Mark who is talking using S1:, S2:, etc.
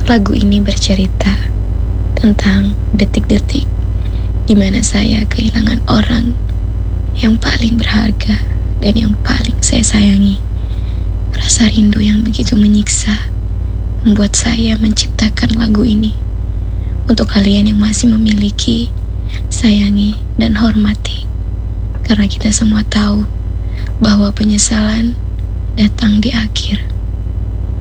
S1: Lagu ini bercerita tentang detik-detik di mana saya kehilangan orang yang paling berharga dan yang paling saya sayangi. Rasa rindu yang begitu menyiksa membuat saya menciptakan lagu ini untuk kalian yang masih memiliki, sayangi, dan hormati. Karena kita semua tahu bahwa penyesalan datang di akhir.